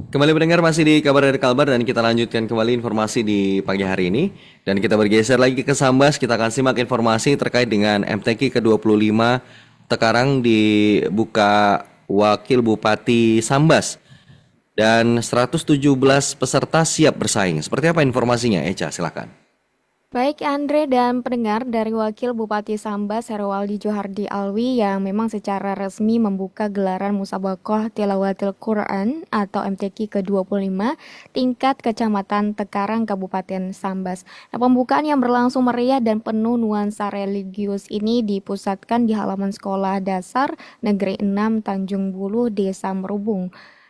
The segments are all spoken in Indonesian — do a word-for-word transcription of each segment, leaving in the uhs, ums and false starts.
Kembali mendengar masih di Kabar dari Kalbar dan kita lanjutkan kembali informasi di pagi hari ini. Dan kita bergeser lagi ke Sambas, kita akan simak informasi terkait dengan M T Q ke dua puluh lima Tekarang dibuka Wakil Bupati Sambas. Dan seratus tujuh belas peserta siap bersaing. Seperti apa informasinya, Eca? Silakan. Baik Andre dan pendengar dari Wakil Bupati Sambas Herwaldi Johardi Alwi yang memang secara resmi membuka gelaran Musabaqah Tilawatil Quran atau M T Q ke dua puluh lima tingkat Kecamatan Tekarang Kabupaten Sambas. Nah, pembukaan yang berlangsung meriah dan penuh nuansa religius ini dipusatkan di halaman Sekolah Dasar Negeri enam Tanjung Bulu, Desa Merubung.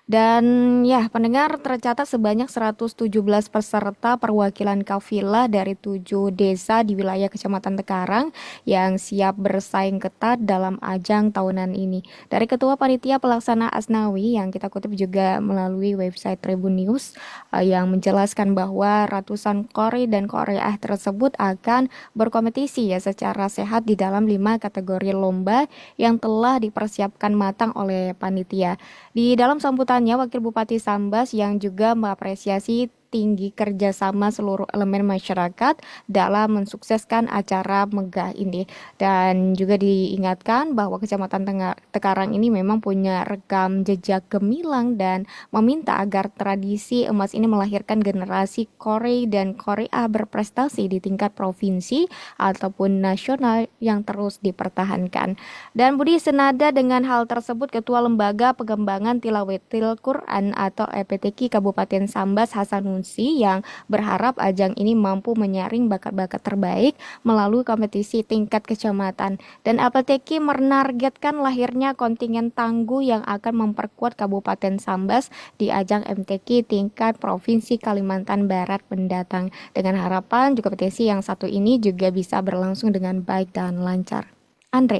Dan ya, pendengar tercatat sebanyak seratus tujuh belas peserta perwakilan kafilah dari tujuh desa di wilayah Kecamatan Tekarang yang siap bersaing ketat dalam ajang tahunan ini. Dari Ketua Panitia Pelaksana Asnawi yang kita kutip juga melalui website Tribun News eh, yang menjelaskan bahwa ratusan kori dan koreah tersebut akan berkompetisi ya secara sehat di dalam lima kategori lomba yang telah dipersiapkan matang oleh panitia. Di dalam sambutannya, Wakil Bupati Sambas yang juga mengapresiasi tinggi kerjasama seluruh elemen masyarakat dalam mensukseskan acara megah ini. Dan juga diingatkan bahwa Kecamatan Tenga- Tekarang ini memang punya rekam jejak gemilang dan meminta agar tradisi emas ini melahirkan generasi Korei dan Korea berprestasi di tingkat provinsi ataupun nasional yang terus dipertahankan. Dan Budi, senada dengan hal tersebut, Ketua Lembaga Pengembangan Tilawatil Quran atau E P T Q Kabupaten Sambas Hasanunsi yang berharap ajang ini mampu menyaring bakat-bakat terbaik melalui kompetisi tingkat kecamatan. Dan E P T Q menargetkan lahirnya kontingen tangguh yang akan memperkuat Kabupaten Sambas di ajang M T Q tingkat Provinsi Kalimantan Barat mendatang. Dengan harapan juga kompetisi yang satu ini juga bisa berlangsung dengan baik dan lancar. Andre.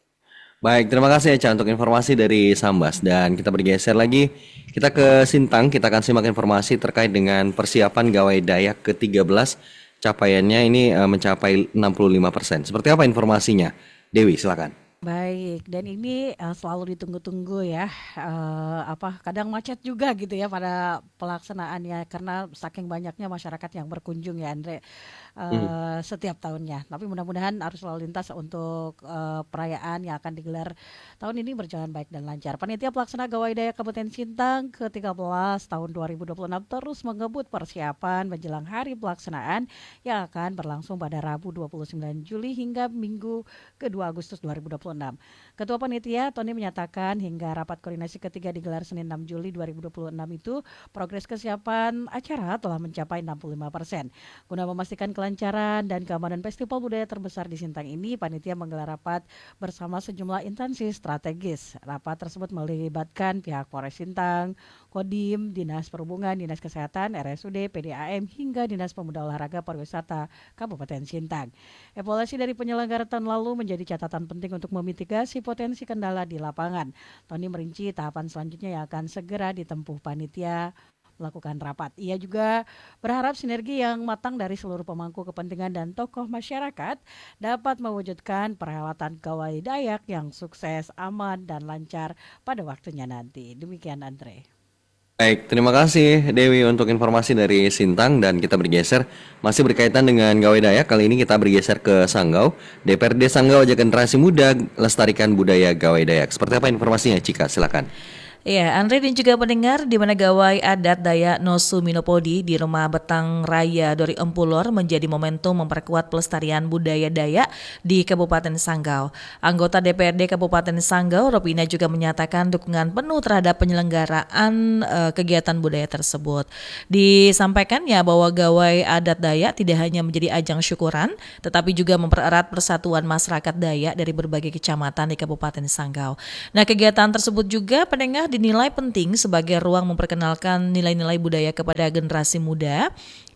Baik, terima kasih Eca untuk informasi dari Sambas. Dan kita bergeser lagi, kita ke Sintang, kita akan simak informasi terkait dengan persiapan Gawai Dayak ke tiga belas. Capaiannya ini eh, mencapai enam puluh lima persen. Seperti apa informasinya? Dewi, silakan. Baik, dan ini eh, selalu ditunggu-tunggu ya. Eh, apa kadang macet juga gitu ya pada pelaksanaannya karena saking banyaknya masyarakat yang berkunjung ya Andre Mhm. eh, setiap tahunnya. Tapi mudah-mudahan arus lalu lintas untuk eh, perayaan yang akan digelar tahun ini berjalan baik dan lancar. Panitia Pelaksana Gawai Daya Kabupaten Sintang ke tiga belas tahun dua ribu dua puluh enam terus mengebut persiapan menjelang hari pelaksanaan yang akan berlangsung pada Rabu dua puluh sembilan Juli hingga Minggu kedua Agustus dua ribu dua puluh enam. Ketua Panitia Tony menyatakan hingga rapat koordinasi ketiga digelar Senin enam Juli dua ribu dua puluh enam itu progres kesiapan acara telah mencapai enam puluh lima persen. Guna memastikan kelancaran dan keamanan festival budaya terbesar di Sintang ini, panitia menggelar rapat bersama sejumlah instansi strategis. Rapat tersebut melibatkan pihak Polres Sintang, Kodim, Dinas Perhubungan, Dinas Kesehatan, R S U D, P D A M, hingga Dinas Pemuda Olahraga Pariwisata Kabupaten Sintang. Evaluasi dari penyelenggara tahun lalu menjadi catatan penting untuk memitigasi potensi kendala di lapangan. Tony merinci tahapan selanjutnya yang akan segera ditempuh panitia melakukan rapat. Ia juga berharap sinergi yang matang dari seluruh pemangku kepentingan dan tokoh masyarakat dapat mewujudkan perhelatan Gawai Dayak yang sukses, aman, dan lancar pada waktunya nanti. Demikian Andre. Baik, terima kasih Dewi untuk informasi dari Sintang dan kita bergeser masih berkaitan dengan Gawai Dayak. Kali ini kita bergeser ke Sanggau. D P R D Sanggau ajak generasi muda lestarikan budaya Gawai Dayak. Seperti apa informasinya, Cika? Silakan. Iya, Andre dan juga pendengar di mana gawai adat Dayak Nosu Minopodi di Rumah Betang Raya Dori Empulor menjadi momentum memperkuat pelestarian budaya Dayak di Kabupaten Sanggau. Anggota D P R D Kabupaten Sanggau, Ropina juga menyatakan dukungan penuh terhadap penyelenggaraan uh, kegiatan budaya tersebut. Disampaikan ya bahwa gawai adat Dayak tidak hanya menjadi ajang syukuran, tetapi juga mempererat persatuan masyarakat Dayak dari berbagai kecamatan di Kabupaten Sanggau. Nah, kegiatan tersebut juga pendengar dinilai penting sebagai ruang memperkenalkan nilai-nilai budaya kepada generasi muda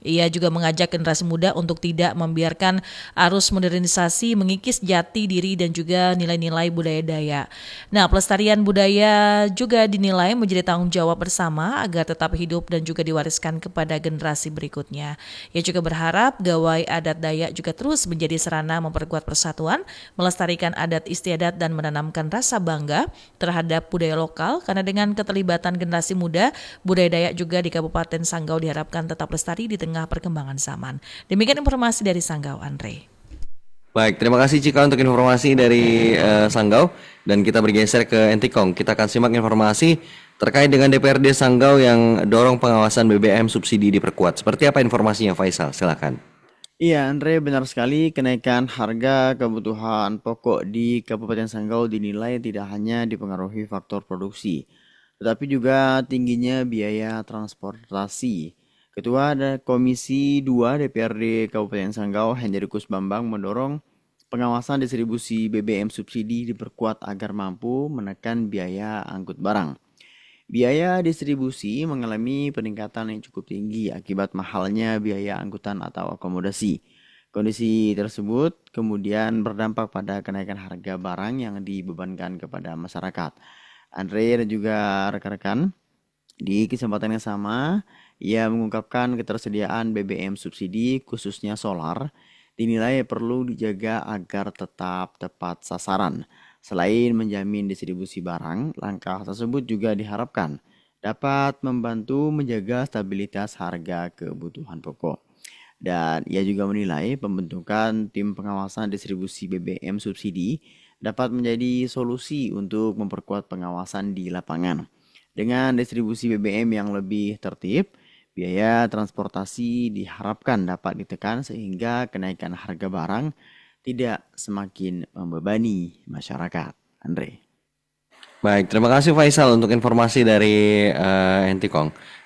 Ia juga mengajak generasi muda untuk tidak membiarkan arus modernisasi mengikis jati diri dan juga nilai-nilai budaya Dayak. Nah, pelestarian budaya juga dinilai menjadi tanggung jawab bersama agar tetap hidup dan juga diwariskan kepada generasi berikutnya. Ia juga berharap gawai adat Dayak juga terus menjadi sarana memperkuat persatuan, melestarikan adat istiadat dan menanamkan rasa bangga terhadap budaya lokal, karena dengan keterlibatan generasi muda, budaya Dayak juga di Kabupaten Sanggau diharapkan tetap lestari di tengah perkembangan zaman. Demikian informasi dari Sanggau, Andre. Baik, terima kasih Cika untuk informasi dari uh, Sanggau, dan kita bergeser ke Entikong. Kita akan simak informasi terkait dengan D P R D Sanggau yang dorong pengawasan B B M subsidi diperkuat. Seperti apa informasinya, Faisal? Silakan. Iya, Andre, benar sekali. Kenaikan harga kebutuhan pokok di Kabupaten Sanggau dinilai tidak hanya dipengaruhi faktor produksi, tetapi juga tingginya biaya transportasi. Ketua Komisi dua D P R D Kabupaten Sanggau, Hendrikus Bambang, mendorong pengawasan distribusi B B M subsidi diperkuat agar mampu menekan biaya angkut barang. Biaya distribusi mengalami peningkatan yang cukup tinggi akibat mahalnya biaya angkutan atau akomodasi. Kondisi tersebut kemudian berdampak pada kenaikan harga barang yang dibebankan kepada masyarakat. Andre dan juga rekan-rekan, di kesempatan yang sama, ia mengungkapkan ketersediaan B B M subsidi khususnya solar dinilai perlu dijaga agar tetap tepat sasaran. Selain menjamin distribusi barang, langkah tersebut juga diharapkan dapat membantu menjaga stabilitas harga kebutuhan pokok. Dan ia juga menilai pembentukan tim pengawasan distribusi B B M subsidi dapat menjadi solusi untuk memperkuat pengawasan di lapangan. Dengan distribusi B B M yang lebih tertib, biaya transportasi diharapkan dapat ditekan sehingga kenaikan harga barang tidak semakin membebani masyarakat. Andre. Baik, terima kasih Faisal untuk informasi dari uh, Entikong.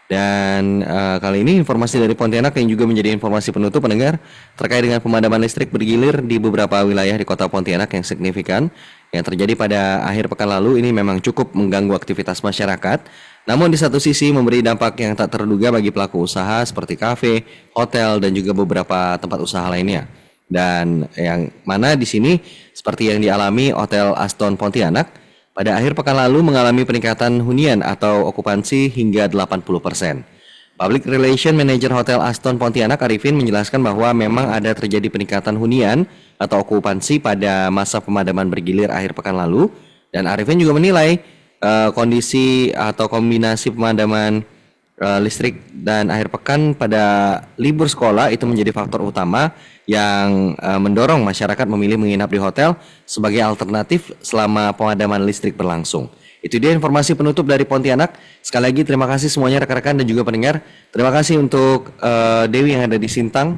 Dan uh, kali ini informasi dari Pontianak yang juga menjadi informasi penutup pendengar terkait dengan pemadaman listrik bergilir di beberapa wilayah di kota Pontianak yang signifikan yang terjadi pada akhir pekan lalu. Ini memang cukup mengganggu aktivitas masyarakat. Namun di satu sisi memberi dampak yang tak terduga bagi pelaku usaha seperti kafe, hotel, dan juga beberapa tempat usaha lainnya. Dan yang mana di sini seperti yang dialami Hotel Aston Pontianak pada akhir pekan lalu mengalami peningkatan hunian atau okupansi hingga delapan puluh persen. Public Relation Manager Hotel Aston Pontianak Arifin menjelaskan bahwa memang ada terjadi peningkatan hunian atau okupansi pada masa pemadaman bergilir akhir pekan lalu, dan Arifin juga menilai uh, kondisi atau kombinasi pemadaman uh, listrik dan akhir pekan pada libur sekolah itu menjadi faktor utama yang uh, mendorong masyarakat memilih menginap di hotel sebagai alternatif selama pemadaman listrik berlangsung. Itu dia informasi penutup dari Pontianak. Sekali lagi terima kasih semuanya rekan-rekan dan juga pendengar. Terima kasih untuk uh, Dewi yang ada di Sintang.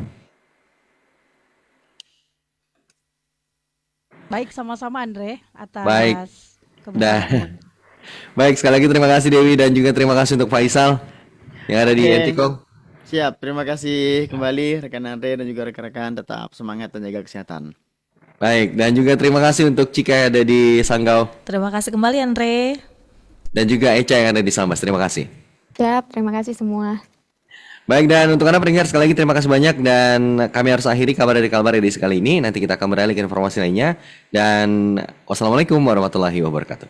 Baik, sama-sama Andre atas Baik. kebersamaan. Baik, sekali lagi terima kasih Dewi dan juga terima kasih untuk Faisal yang ada di Oke. Entikong. Siap, terima kasih kembali rekan Andre dan juga rekan-rekan, tetap semangat dan jaga kesehatan. Baik, dan juga terima kasih untuk Cika yang ada di Sanggau Terima kasih kembali, Andre. dan juga Eca yang ada di Sambas. Terima kasih. Siap, terima kasih semua. Baik, dan untuk Anda pendengar sekali lagi terima kasih banyak, dan kami harus akhiri kabar dari Kalbar edisi kali ini. Nanti kita akan beralih ke informasi lainnya, dan wassalamualaikum warahmatullahi wabarakatuh.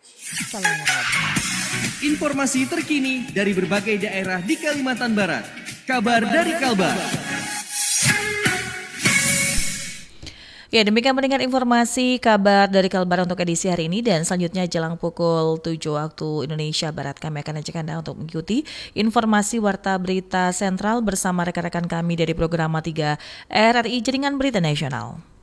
Informasi terkini dari berbagai daerah di Kalimantan Barat. Kabar dari Kalbar. Ya, demikian mendengar informasi kabar dari Kalbar untuk edisi hari ini, dan selanjutnya jelang pukul tujuh waktu Indonesia Barat kami akan ajak Anda untuk mengikuti informasi Warta Berita Sentral bersama rekan-rekan kami dari program tiga R R I Jaringan Berita Nasional.